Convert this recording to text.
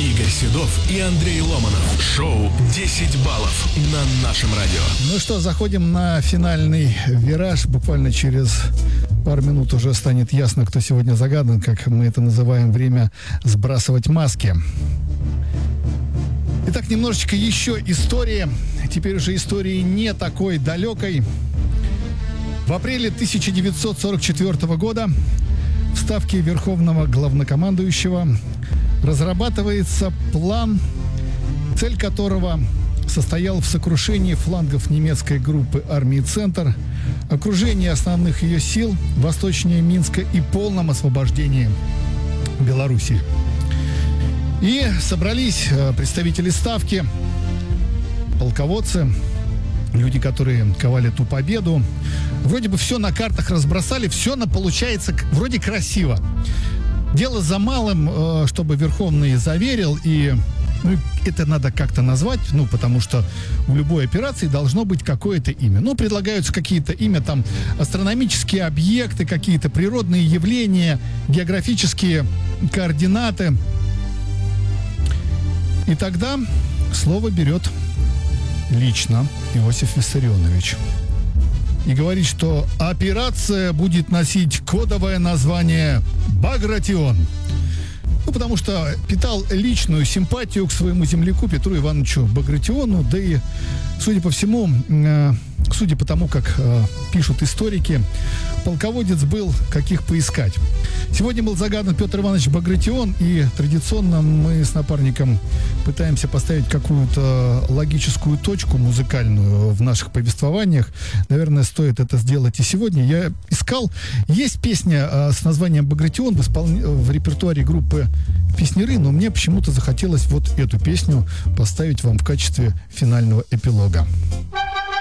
Игорь Седов и Андрей Ломанов. Шоу «10 баллов» на нашем радио. Ну что, заходим на финальный вираж. Буквально через пару минут уже станет ясно, кто сегодня загадан, как мы это называем, время сбрасывать маски. Итак, немножечко еще истории. Теперь уже истории не такой далекой. В апреле 1944 года в Ставке Верховного Главнокомандующего разрабатывается план, цель которого состоял в сокрушении флангов немецкой группы армии «Центр», окружении основных ее сил восточнее Минска и полном освобождении Белоруссии. И собрались представители Ставки, полководцы, люди, которые ковали ту победу. Вроде бы все на картах разбросали, все получается вроде красиво. Дело за малым, чтобы Верховный заверил, и это надо как-то назвать, потому что у любой операции должно быть какое-то имя. Предлагаются какие-то имя, там, астрономические объекты, какие-то природные явления, географические координаты. И тогда слово берет лично Иосиф Виссарионович и говорит, что операция будет носить кодовое название «Багратион». Потому что питал личную симпатию к своему земляку Петру Ивановичу Багратиону, да и, судя по всему, судя по тому, как пишут историки, полководец был каких поискать. Сегодня был загадан Петр Иванович Багратион, и традиционно мы с напарником пытаемся поставить какую-то логическую точку музыкальную в наших повествованиях. Наверное, стоит это сделать и сегодня. Я искал, есть песня с названием «Багратион» в репертуаре группы «Песняры», но мне почему-то захотелось вот эту песню поставить вам в качестве финального эпилога.